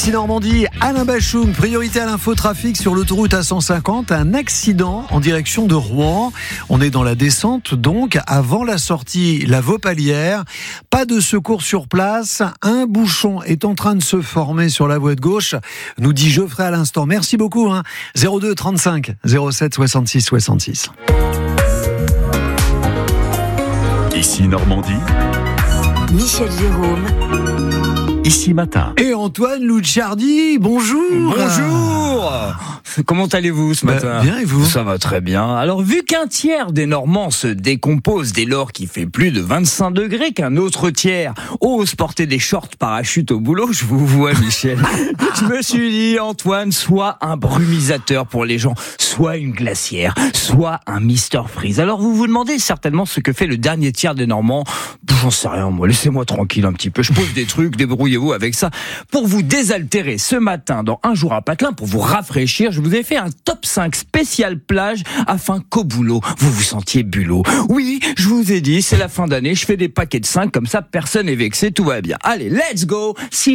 Ici Normandie, Alain Bachung, priorité à l'infotrafic sur l'autoroute A150, un accident en direction de Rouen. On est dans la descente, donc, avant la sortie La Vaupalière. Pas de secours sur place, un bouchon est en train de se former sur la voie de gauche, nous dit Geoffrey à l'instant. Merci beaucoup, 02 35 07 66 66. Ici Normandie, Michel Jérôme. Ici Matin. Et Antoine Lucciardi, bonjour. Bonjour. Comment allez-vous ce matin ? Bien, et vous ? Ça va très bien. Alors, vu qu'un tiers des Normands se décompose dès lors qu'il fait plus de 25 degrés, qu'un autre tiers ose porter des shorts parachute au boulot, je vous vois, Michel. Je me suis dit, Antoine, soit un brumisateur pour les gens, soit une glacière, soit un Mr Freeze. Alors, vous vous demandez certainement ce que fait le dernier tiers des Normands. J'en sais rien, moi. Laissez-moi tranquille un petit peu. Je pose des trucs, débrouillez-vous avec ça. Pour vous désaltérer ce matin dans Un jour à Patelin, pour vous rafraîchir, je vous ai fait un top 5 spécial plage afin qu'au boulot, vous vous sentiez bulot. Oui, je vous ai dit, c'est la fin d'année, je fais des paquets de 5, comme ça personne n'est vexé, tout va bien. Allez, let's go.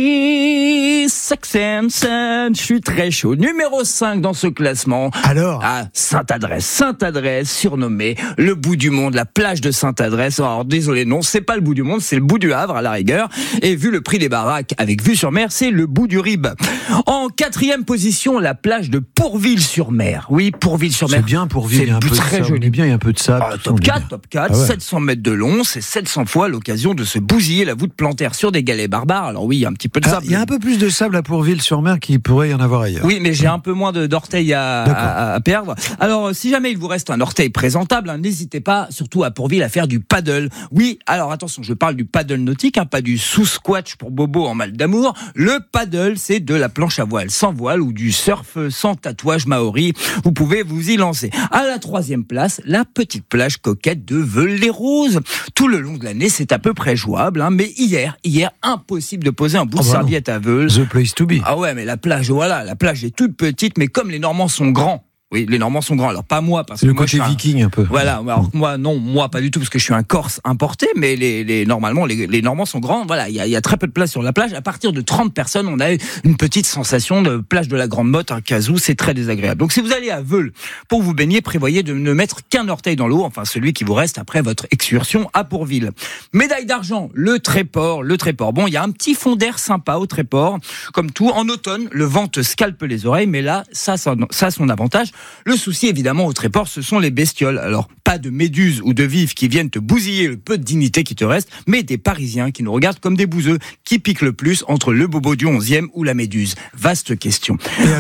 6, 6 and 7, je suis très chaud. Numéro 5 dans ce classement. Alors ? Sainte-Adresse, surnommée le bout du monde, la plage de Sainte-Adresse. Alors désolé, non, c'est pas le bout du monde, c'est le bout du Havre à la rigueur. Et vu le prix des baraques avec vue sur mer, c'est le bout du Rib. En 4e position, la plage de Pourville-sur-Mer. Oui, Pourville-sur-Mer. C'est bien Pourville, il y a un peu de très sable. joli. On est bien, il y a un peu de sable. Top 4, Ah ouais. 700 mètres de long, c'est 700 fois l'occasion de se bousiller la voûte plantaire sur des galets barbares. Alors oui, il y a un petit peu de sable. Il y a un peu plus de sable à Pourville-sur-Mer qu'il pourrait y en avoir ailleurs. Oui, mais j'ai un peu moins d'orteils à perdre. Alors, si jamais il vous reste un orteil présentable, n'hésitez pas, surtout à Pourville, à faire du paddle. Oui, alors attention, je parle du paddle nautique, pas du sous-squatch pour bobo en mal d'amour. Le paddle, c'est de la planche à voile sans voile ou du surf sans tatouage maori. Vous pouvez vous y lancer. À la 3e place, la petite plage coquette de Veul-les-Roses. Tout le long de l'année, c'est à peu près jouable, mais hier, impossible de poser un bout de serviette à Veul. The place to be. Ah ouais, mais la plage est toute petite, mais comme les Normands sont grands. Oui, les Normands sont grands. Alors pas moi, parce C'est que le moi, côté viking un peu. Voilà. Alors moi pas du tout, parce que je suis un Corse importé. Mais normalement les Normands sont grands. Voilà, il y a très peu de place sur la plage. À partir de 30 personnes, on a une petite sensation de plage de la Grande Motte, un casou. C'est très désagréable. Donc si vous allez à Veul pour vous baigner, prévoyez de ne mettre qu'un orteil dans l'eau, enfin celui qui vous reste après votre excursion à Pourville. Médaille d'argent, le Tréport. Bon, il y a un petit fond d'air sympa au Tréport. Comme tout, en automne, le vent te scalpe les oreilles, mais là, ça a son avantage. Le souci, évidemment, au Tréport, ce sont les bestioles. Alors, pas de méduses ou de vifs qui viennent te bousiller le peu de dignité qui te reste, mais des Parisiens qui nous regardent comme des bouseux, qui piquent le plus entre le bobo du 11e ou la méduse. Vaste question.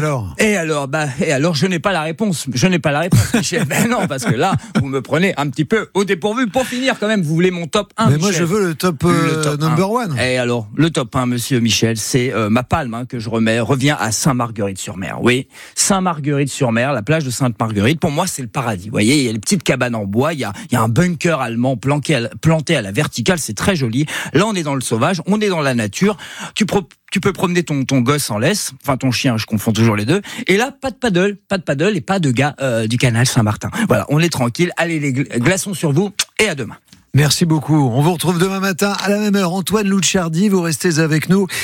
Et alors, je n'ai pas la réponse. Michel. Ben non, parce que là, vous me prenez un petit peu au dépourvu. Pour finir, quand même, vous voulez mon top 1, Mais Michel. moi, je veux le top number 1. Et alors, le top 1, monsieur Michel, c'est ma palme que je revient à Saint-Marguerite-sur-Mer. Oui, Saint-Marguerite-sur-Mer, la plage de Sainte-Marguerite. Pour moi, c'est le paradis. Vous voyez, il y a les petites cabanes en bois, il y a un bunker allemand planté à la verticale, c'est très joli. Là, on est dans le sauvage, on est dans la nature. Tu peux promener ton gosse en laisse, enfin ton chien, je confonds toujours les deux. Et là, pas de paddle et pas de gars du canal Saint-Martin. Voilà, on est tranquille. Allez, les glaçons sur vous et à demain. Merci beaucoup. On vous retrouve demain matin à la même heure. Antoine Lucciardi, vous restez avec nous.